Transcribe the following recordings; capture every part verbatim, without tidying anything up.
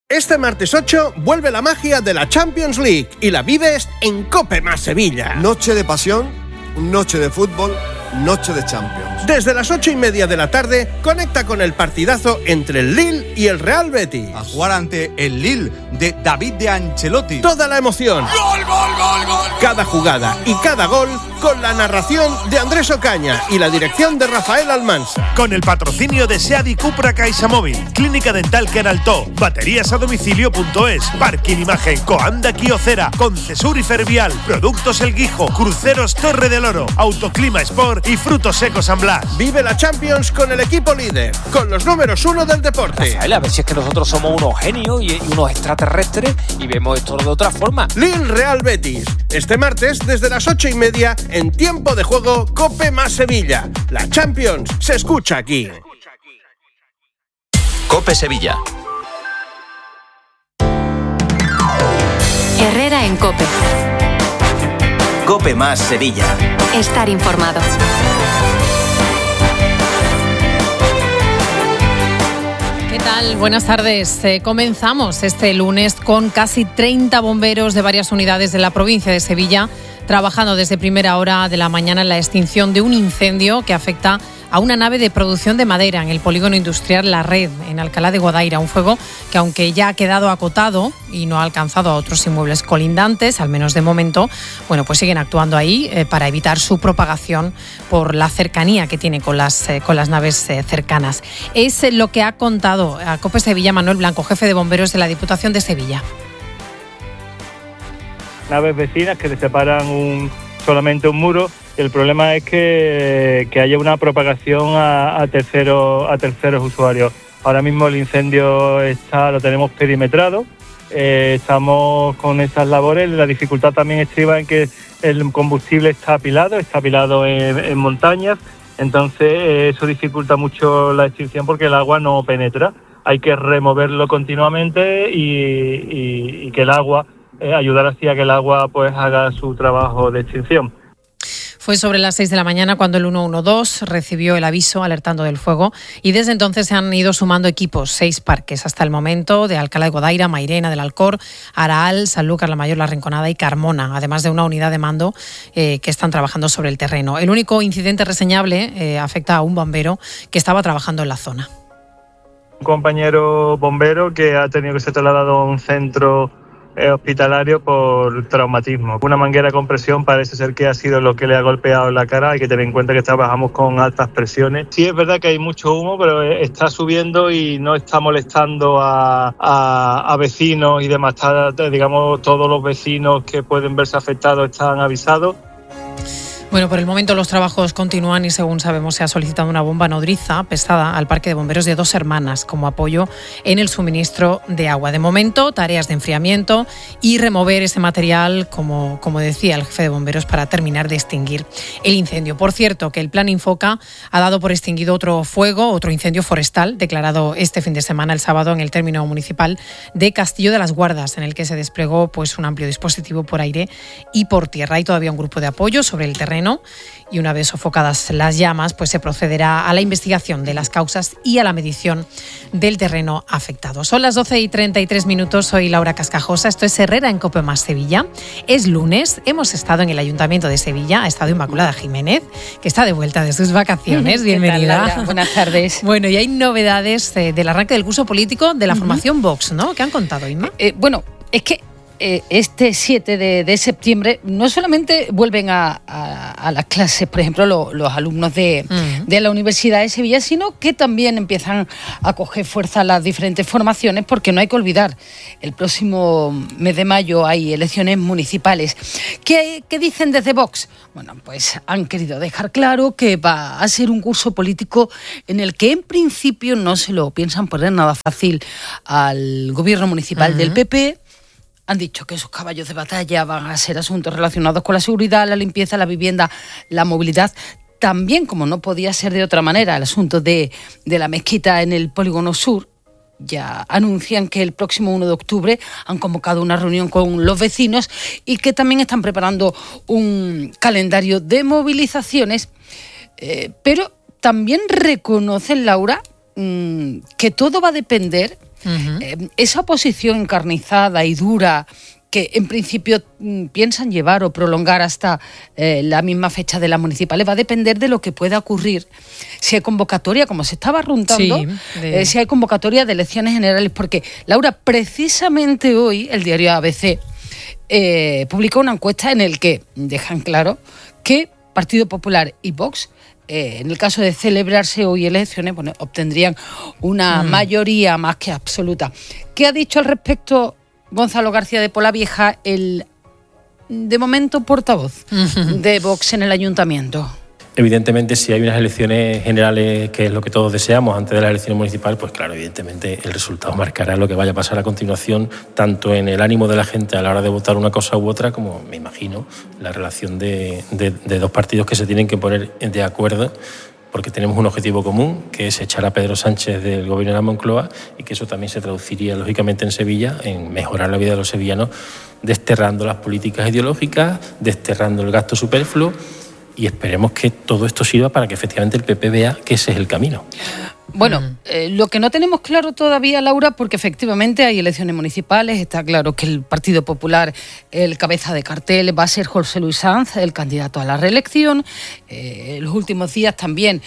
Este martes ocho vuelve la magia de la Champions League y la vives en Cope Más Sevilla. Noche de pasión, noche de fútbol, noche de Champions. Desde las ocho y media de la tarde, conecta con el partidazo entre el Lille y el Real Betis. A jugar ante el Lille de David de Ancelotti. Toda la emoción. ¡Gol, gol, gol, gol! Cada jugada y cada gol con la narración de Andrés Ocaña y la dirección de Rafael Almansa. Con el patrocinio de Seat y Cupra CaixaMóvil, Clínica Dental Queraltó, Baterías a Domicilio punto es, Parking Imagen, Coanda Quiocera, Concesur y Fervial, Productos El Guijo, Cruceros Torre del Oro, Autoclima Sport y Frutos Secos San Blas. Vive la Champions con el equipo líder, con los números uno del deporte. Rafael, a ver si es que nosotros somos unos genios y, y unos extraterrestres y vemos esto de otra forma. Lille Real Betis, este martes desde las ocho y media en Tiempo de Juego Cope Más Sevilla. La Champions se escucha aquí. Cope Sevilla. Herrera en Cope. Cope Más Sevilla. Estar informado. ¿Qué tal? Buenas tardes. Eh, comenzamos este lunes con casi treinta bomberos de varias unidades de la provincia de Sevilla trabajando desde primera hora de la mañana en la extinción de un incendio que afecta a una nave de producción de madera en el polígono industrial La Red, en Alcalá de Guadaira. Un fuego que, aunque ya ha quedado acotado y no ha alcanzado a otros inmuebles colindantes, al menos de momento, bueno, pues siguen actuando ahí eh, para evitar su propagación por la cercanía que tiene con las, eh, con las naves eh, cercanas. Es eh, lo que ha contado a Cope Sevilla Manuel Blanco, jefe de bomberos de la Diputación de Sevilla. Naves vecinas que le separan un, solamente un muro. El problema es que, que haya una propagación a, a, terceros, a terceros usuarios. Ahora mismo el incendio está, lo tenemos perimetrado, eh, estamos con esas labores. La dificultad también estriba en que el combustible está apilado, está apilado en, en montañas, entonces eh, eso dificulta mucho la extinción porque el agua no penetra. Hay que removerlo continuamente y, y, y que el agua, eh, ayudar así a que el agua pues haga su trabajo de extinción. Fue sobre las seis de la mañana cuando el uno uno dos recibió el aviso alertando del fuego y desde entonces se han ido sumando equipos, seis parques hasta el momento, de Alcalá de Guadaira, Mairena, del Alcor, Araal, Sanlúcar, La Mayor, La Rinconada y Carmona, además de una unidad de mando eh, que están trabajando sobre el terreno. El único incidente reseñable eh, afecta a un bombero que estaba trabajando en la zona. Un compañero bombero que ha tenido que ser trasladado a un centro hospitalario por traumatismo. Una manguera con presión parece ser que ha sido lo que le ha golpeado la cara. Hay que tener en cuenta que trabajamos con altas presiones. Sí es verdad que hay mucho humo, pero está subiendo y no está molestando a, a, a vecinos y demás. Está, digamos, todos los vecinos que pueden verse afectados están avisados. Bueno, por el momento los trabajos continúan y, según sabemos, se ha solicitado una bomba nodriza pesada al parque de bomberos de Dos Hermanas como apoyo en el suministro de agua. De momento, tareas de enfriamiento y remover ese material, como, como decía el jefe de bomberos, para terminar de extinguir el incendio. Por cierto, que el Plan Infoca ha dado por extinguido otro fuego, otro incendio forestal, declarado este fin de semana, el sábado, en el término municipal de Castillo de las Guardas, en el que se desplegó pues, un amplio dispositivo por aire y por tierra. Hay todavía un grupo de apoyo sobre el terreno y una vez sofocadas las llamas, pues se procederá a la investigación de las causas y a la medición del terreno afectado. Son las doce y treinta y tres minutos, soy Laura Cascajosa, esto es Herrera en Cope Más Sevilla. Es lunes, hemos estado en el Ayuntamiento de Sevilla, ha estado Inmaculada Jiménez, que está de vuelta de sus vacaciones. Bienvenida. ¿Qué tal, buenas tardes. Bueno, y hay novedades eh, del arranque del curso político de la uh-huh. formación Vox, ¿no? ¿Qué han contado, Inma? Eh, bueno, es que este siete de septiembre no solamente vuelven a, a, a las clases, por ejemplo, lo, los alumnos de, uh-huh. de la Universidad de Sevilla, sino que también empiezan a coger fuerza las diferentes formaciones, porque no hay que olvidar, el próximo mes de mayo hay elecciones municipales. ¿Qué, qué dicen desde Vox? Bueno, pues han querido dejar claro que va a ser un curso político en el que en principio no se lo piensan poner nada fácil al gobierno municipal uh-huh. del P P. Han dicho que sus caballos de batalla van a ser asuntos relacionados con la seguridad, la limpieza, la vivienda, la movilidad. También, como no podía ser de otra manera, el asunto de, de la mezquita en el Polígono Sur. Ya anuncian que el próximo uno de octubre han convocado una reunión con los vecinos y que también están preparando un calendario de movilizaciones. Eh, pero también reconocen, Laura, mmm, que todo va a depender Uh-huh. Eh, esa oposición encarnizada y dura que en principio mm, piensan llevar o prolongar hasta eh, la misma fecha de las municipales va a depender de lo que pueda ocurrir. Si hay convocatoria, como se estaba runtando, sí, de... eh, si hay convocatoria de elecciones generales, porque, Laura, precisamente hoy el diario A B C eh, publicó una encuesta en el que dejan claro que Partido Popular y Vox, eh, en el caso de celebrarse hoy elecciones, bueno, obtendrían una mm. mayoría más que absoluta. ¿Qué ha dicho al respecto Gonzalo García de Polavieja, el, de momento, portavoz uh-huh. de Vox en el ayuntamiento? Evidentemente, si hay unas elecciones generales, que es lo que todos deseamos antes de las elecciones municipales, pues claro, evidentemente el resultado marcará lo que vaya a pasar a continuación, tanto en el ánimo de la gente a la hora de votar una cosa u otra, como, me imagino, la relación de, de, de dos partidos que se tienen que poner de acuerdo, porque tenemos un objetivo común, que es echar a Pedro Sánchez del gobierno de la Moncloa, y que eso también se traduciría, lógicamente, en Sevilla, en mejorar la vida de los sevillanos, desterrando las políticas ideológicas, desterrando el gasto superfluo, y esperemos que todo esto sirva para que efectivamente el P P vea que ese es el camino. Bueno, eh, lo que no tenemos claro todavía, Laura, porque efectivamente hay elecciones municipales, está claro que el Partido Popular, el cabeza de cartel va a ser José Luis Sanz, el candidato a la reelección. Eh, en los últimos días también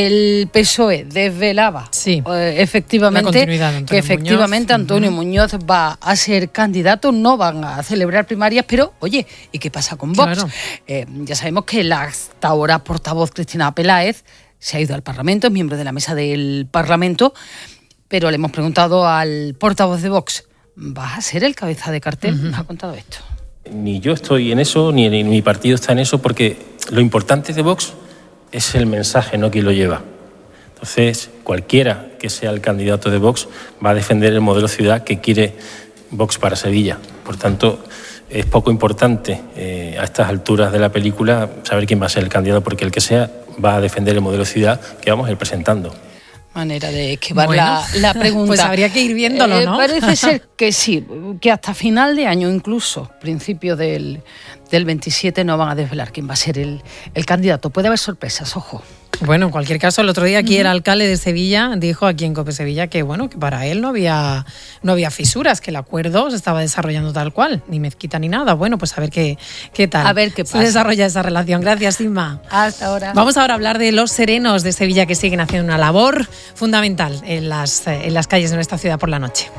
el P S O E desvelaba sí, eh, efectivamente de que efectivamente Muñoz. Antonio uh-huh. Muñoz va a ser candidato, no van a celebrar primarias, pero oye, ¿y qué pasa con Vox? Claro. Eh, ya sabemos que la hasta ahora portavoz Cristina Peláez se ha ido al Parlamento, es miembro de la mesa del Parlamento, pero le hemos preguntado al portavoz de Vox, ¿vas a ser el cabeza de cartel? Uh-huh. Nos ha contado esto. Ni yo estoy en eso, ni, ni mi partido está en eso, porque lo importante de Vox es el mensaje, no quien lo lleva. Entonces, cualquiera que sea el candidato de Vox va a defender el modelo ciudad que quiere Vox para Sevilla. Por tanto, es poco importante eh, a estas alturas de la película saber quién va a ser el candidato, porque el que sea va a defender el modelo ciudad que vamos a ir presentando. Manera de esquivar bueno, la, la pregunta. Pues habría que ir viéndolo, ¿no? Eh, parece ser que sí, que hasta final de año, incluso principio del, del veintisiete, no van a desvelar quién va a ser el, el candidato. Puede haber sorpresas, ojo. Bueno, en cualquier caso, el otro día aquí uh-huh. el alcalde de Sevilla dijo aquí en COPE Sevilla que bueno, que para él no había no había fisuras, que el acuerdo se estaba desarrollando tal cual, ni mezquita ni nada. Bueno, pues a ver qué, qué tal. A ver qué pasa. Se desarrolla esa relación. Gracias, Inma. Hasta ahora. Vamos ahora a hablar de los serenos de Sevilla, que siguen haciendo una labor fundamental en las, en las calles de nuestra ciudad por la noche.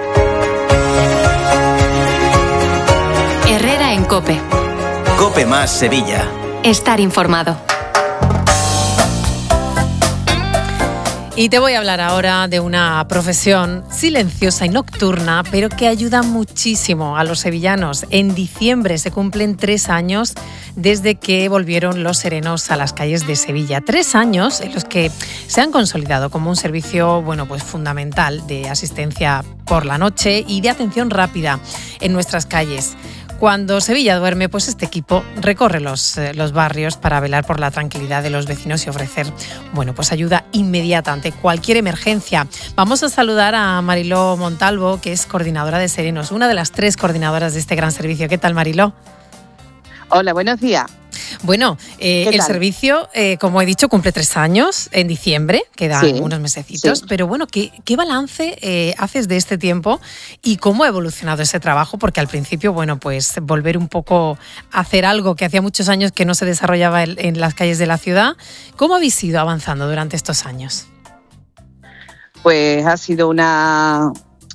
Herrera en COPE. COPE más Sevilla. Estar informado. Y te voy a hablar ahora de una profesión silenciosa y nocturna, pero que ayuda muchísimo a los sevillanos. En diciembre se cumplen tres años desde que volvieron los serenos a las calles de Sevilla. Tres años en los que se han consolidado como un servicio, bueno, pues fundamental de asistencia por la noche y de atención rápida en nuestras calles. Cuando Sevilla duerme, pues este equipo recorre los, eh, los barrios para velar por la tranquilidad de los vecinos y ofrecer, bueno, pues ayuda inmediata ante cualquier emergencia. Vamos a saludar a Mariló Montalvo, que es coordinadora de Serenos, una de las tres coordinadoras de este gran servicio. ¿Qué tal, Mariló? Hola, buenos días. Bueno, eh, el servicio, eh, como he dicho, cumple tres años en diciembre, quedan sí, unos mesecitos, sí. Pero bueno, ¿qué, qué balance eh, haces de este tiempo y cómo ha evolucionado ese trabajo? Porque al principio, bueno, pues volver un poco a hacer algo que hacía muchos años que no se desarrollaba en, en las calles de la ciudad, ¿cómo habéis ido avanzando durante estos años? Pues ha sido una...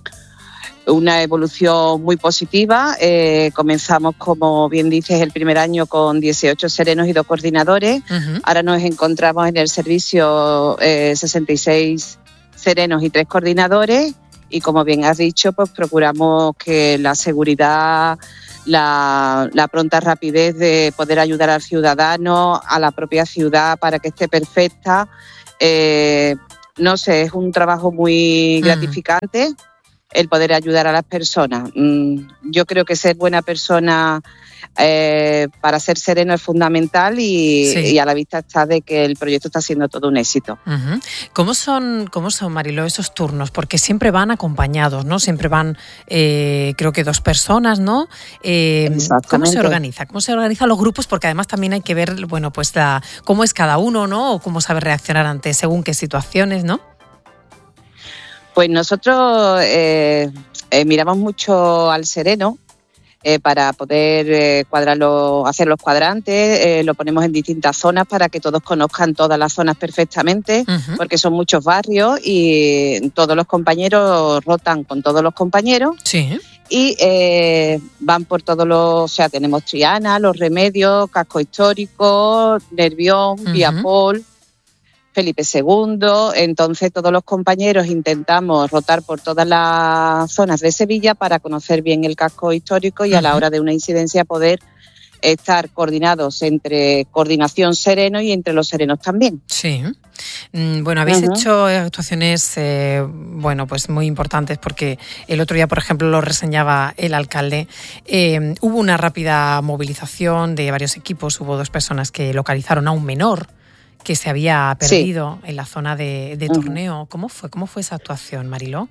una evolución muy positiva. Eh, comenzamos, como bien dices, el primer año con dieciocho serenos y dos coordinadores. Uh-huh. Ahora nos encontramos en el servicio eh, sesenta y seis serenos y tres coordinadores. Y como bien has dicho, pues procuramos que la seguridad, la, la pronta rapidez de poder ayudar al ciudadano, a la propia ciudad para que esté perfecta. Eh, no sé, es un trabajo muy gratificante. Uh-huh. El poder ayudar a las personas. Yo creo que ser buena persona eh, para ser sereno es fundamental y, sí. y a la vista está de que el proyecto está siendo todo un éxito. Uh-huh. ¿Cómo son, cómo son, Mariló, esos turnos? Porque siempre van acompañados, ¿no? Siempre van, eh, creo que dos personas, ¿no? Eh, ¿Cómo se organiza? ¿Cómo se organizan los grupos? Porque además también hay que ver, bueno, pues la, cómo es cada uno, ¿no? O cómo sabe reaccionar ante según qué situaciones, ¿no? Pues nosotros eh, eh, miramos mucho al sereno eh, para poder eh, cuadrarlo, hacer los cuadrantes, eh, lo ponemos en distintas zonas para que todos conozcan todas las zonas perfectamente, uh-huh. porque son muchos barrios y todos los compañeros rotan con todos los compañeros. Sí. Y eh, van por todos los, o sea, tenemos Triana, Los Remedios, Casco Histórico, Nervión, uh-huh. Viapol, Felipe segundo, entonces todos los compañeros intentamos rotar por todas las zonas de Sevilla para conocer bien el casco histórico y uh-huh. a la hora de una incidencia poder estar coordinados entre coordinación sereno y entre los serenos también. Sí. Bueno, habéis uh-huh. hecho actuaciones eh, bueno, pues muy importantes porque el otro día, por ejemplo, lo reseñaba el alcalde. Eh, hubo una rápida movilización de varios equipos, hubo dos personas que localizaron a un menor que se había perdido sí. en la zona de, de torneo. Uh-huh. ¿Cómo fue? ¿Cómo fue esa actuación, Mariló?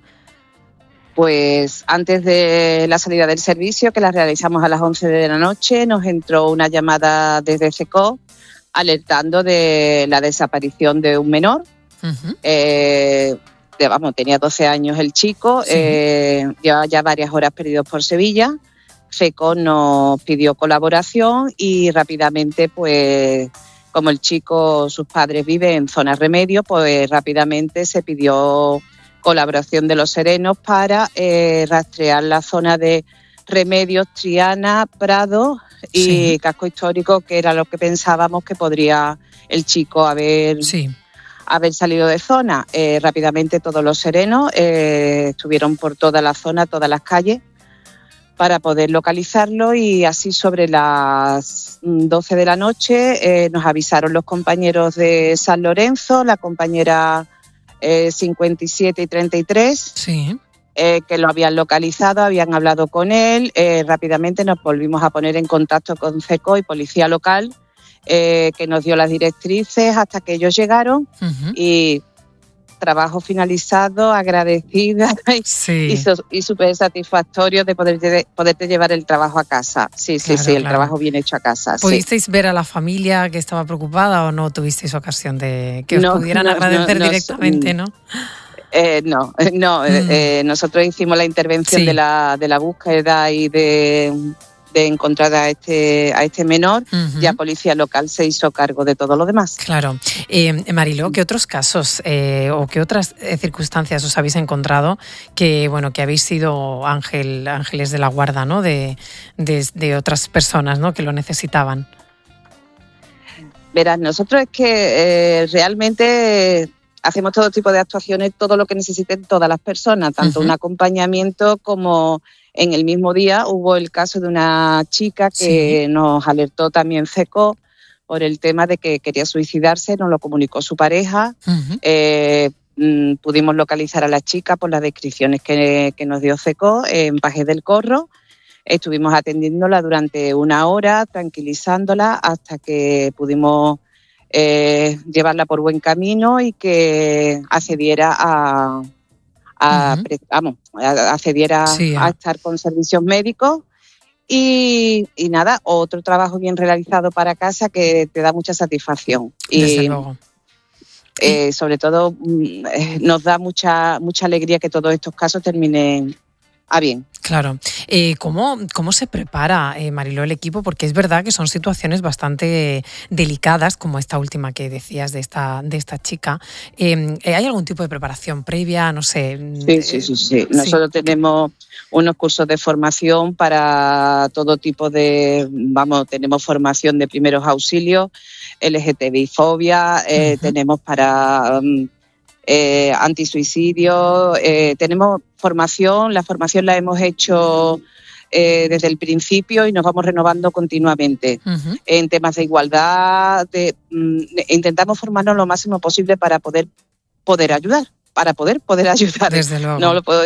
Pues antes de la salida del servicio, que la realizamos a las once de la noche, nos entró una llamada desde CECO alertando de la desaparición de un menor. Uh-huh. Eh, de, vamos, tenía doce años el chico, sí. eh, llevaba ya varias horas perdido por Sevilla. CECO nos pidió colaboración y rápidamente, pues, como el chico, sus padres viven en zona Remedio, pues rápidamente se pidió colaboración de los serenos para eh, rastrear la zona de Remedios, Triana, Prado y sí. Casco Histórico, que era lo que pensábamos que podría el chico haber, sí. haber salido de zona. Eh, rápidamente todos los serenos eh, estuvieron por toda la zona, todas las calles, para poder localizarlo y así sobre las doce de la noche eh, nos avisaron los compañeros de San Lorenzo, la compañera eh, cincuenta y siete y treinta y tres, sí. eh, que lo habían localizado, habían hablado con él, eh, rápidamente nos volvimos a poner en contacto con CECO y Policía Local, eh, que nos dio las directrices hasta que ellos llegaron uh-huh. y trabajo finalizado, agradecida sí. y, so, y súper satisfactorio de poder de, poderte llevar el trabajo a casa. Sí, sí, claro, sí, el claro. trabajo bien hecho a casa. ¿Pudisteis sí. ver a la familia que estaba preocupada o no tuvisteis ocasión de que os no, pudieran no, agradecer no, no, directamente, no? Eh, no, no. Mm. Eh, nosotros hicimos la intervención sí. de la de la búsqueda y de, de encontrar a este a este menor. Uh-huh. Ya Policía Local se hizo cargo de todo lo demás. Claro. Eh, Mariló, ¿qué otros casos eh, o qué otras circunstancias os habéis encontrado que bueno que habéis sido ángel ángeles de la guarda, ¿no? De, de, de otras personas, ¿no? Que lo necesitaban. Verás, nosotros es que eh, realmente hacemos todo tipo de actuaciones, todo lo que necesiten todas las personas, tanto uh-huh. un acompañamiento como en el mismo día hubo el caso de una chica que sí. nos alertó también CECO por el tema de que quería suicidarse, nos lo comunicó su pareja, uh-huh. eh, mm, pudimos localizar a la chica por las descripciones que, que nos dio CECO en Pajes del Corro, estuvimos atendiéndola durante una hora, tranquilizándola hasta que pudimos Eh, llevarla por buen camino y que accediera a, a uh-huh. pre, vamos, accediera sí, a estar con servicios médicos y, y nada, otro trabajo bien realizado para casa que te da mucha satisfacción. Desde y, luego. Eh, sobre todo nos da mucha mucha alegría que todos estos casos terminen a bien. Claro. Eh, ¿cómo, ¿Cómo se prepara, eh, Mariló, el equipo? Porque es verdad que son situaciones bastante delicadas, como esta última que decías de esta, de esta chica. Eh, ¿Hay algún tipo de preparación previa? No sé. Sí, sí, sí. sí. Nosotros sí. tenemos unos cursos de formación para todo tipo de... Vamos, tenemos formación de primeros auxilios, L G T B I fobia, eh, uh-huh. tenemos para... Um, Eh, antisuicidio, eh, tenemos formación, la formación la hemos hecho eh, desde el principio y nos vamos renovando continuamente. Uh-huh. En temas de igualdad, de, mm, intentamos formarnos lo máximo posible para poder, poder ayudar, para poder poder ayudar. Desde luego. No lo puedo